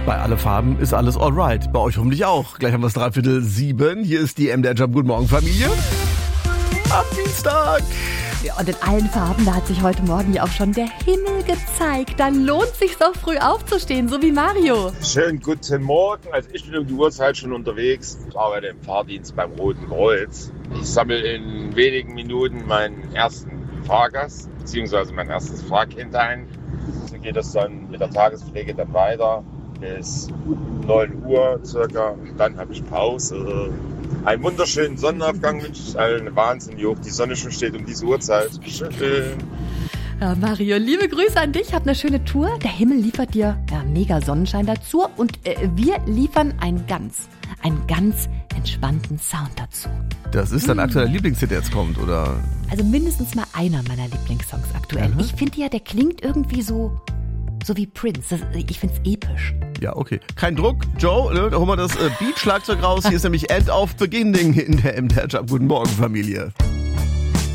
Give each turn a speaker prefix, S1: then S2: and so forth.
S1: Bei Alle Farben ist alles alright. Bei euch hoffentlich auch. Gleich haben wir es 6:45. Hier ist die MDR Jump Guten Morgen Familie. Am Dienstag.
S2: Ja, und in allen Farben, da hat sich heute Morgen ja auch schon der Himmel gezeigt. Da lohnt es sich doch früh aufzustehen, so wie Mario.
S3: Schönen guten Morgen. Also ich bin um die Uhrzeit schon unterwegs. Ich arbeite im Fahrdienst beim Roten Kreuz. Ich sammle in wenigen Minuten meinen ersten Fahrgast, beziehungsweise mein erstes Fahrkind ein. So geht das dann mit der Tagespflege dann weiter bis 9 Uhr circa. Und dann habe ich Pause. Einen wunderschönen Sonnenaufgang wünsche ich allen. Wahnsinn, wie hoch die Sonne schon steht um diese Uhrzeit. Schön.
S2: Ja, Mario, liebe Grüße an dich. Hab eine schöne Tour. Der Himmel liefert dir mega Sonnenschein dazu. Und wir liefern einen ganz entspannten Sound dazu.
S1: Das ist dein aktueller Lieblingshit, der jetzt kommt, oder?
S2: Also mindestens mal einer meiner Lieblingssongs aktuell. Ich finde ja, der klingt irgendwie so wie Prince. Ich finde es episch.
S1: Ja, okay. Kein Druck. Joe, da holen wir das Beat-Schlagzeug raus. Hier ist nämlich End of Beginning in der MDR Jump Guten Morgen Familie.